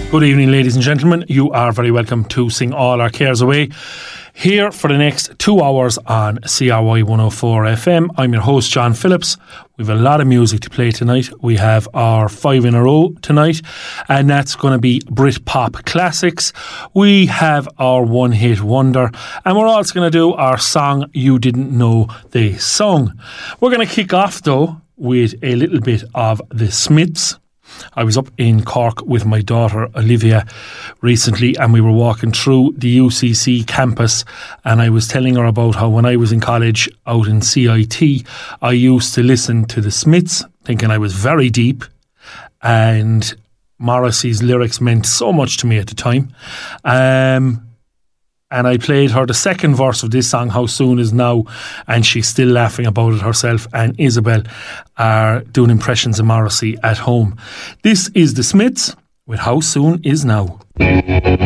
Good evening, ladies and gentlemen. You are very welcome to Sing All Our Cares Away here for the next 2 hours on CRY 104 FM. I'm your host, John Phillips. We have a lot of music to play tonight. We have our 5 in a row tonight, and that's going to be Britpop classics. We have our one hit wonder, and we're also going to do our song you didn't know they sung. We're going to kick off though with a little bit of the Smiths. I was up in Cork with my daughter Olivia recently, and we were walking through the UCC campus, and I was telling her about how when I was in college out in CIT I used to listen to the Smiths thinking I was very deep, and Morrissey's lyrics meant so much to me at the time. And I played her the second verse of this song, How Soon Is Now, and she's still laughing about it herself, and Isabel are doing impressions of Morrissey at home. This is the Smiths with How Soon Is Now.